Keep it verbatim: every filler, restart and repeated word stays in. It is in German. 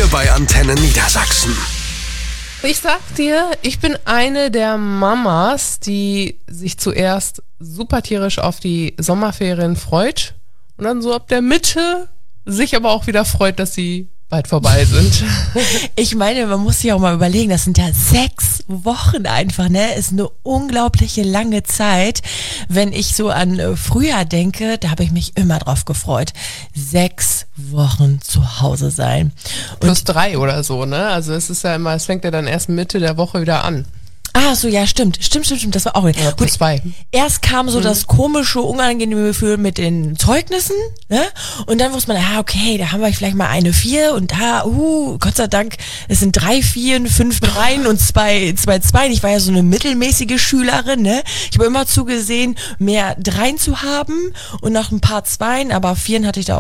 hier bei Antenne Niedersachsen. Ich sag dir, ich bin eine der Mamas, die sich zuerst super tierisch auf die Sommerferien freut und dann so ab der Mitte sich aber auch wieder freut, dass sie bald vorbei sind. Ich meine, man muss sich auch mal überlegen, das sind ja sechs Wochen einfach, ne? Ist eine unglaubliche lange Zeit. Wenn ich so an äh, Frühjahr denke, da habe ich mich immer drauf gefreut. Sechs Wochen zu Hause sein. Und Plus drei oder so, ne? Also es ist ja immer, es fängt ja dann erst Mitte der Woche wieder an. Ah, so, ja, stimmt. Stimmt, stimmt, stimmt. Das war auch Ja, plus zwei. Erst kam so mhm. das komische, unangenehme Gefühl mit den Zeugnissen, ne? Und dann wusste man, ah, okay, da haben wir vielleicht mal eine Vier und da, uh, Gott sei Dank, es sind drei Vieren, fünf Dreien und zwei, zwei Zweien. Ich war ja so eine mittelmäßige Schülerin, ne? Ich habe immer zugesehen, mehr Dreien zu haben und noch ein paar Zweien, aber Vieren hatte ich da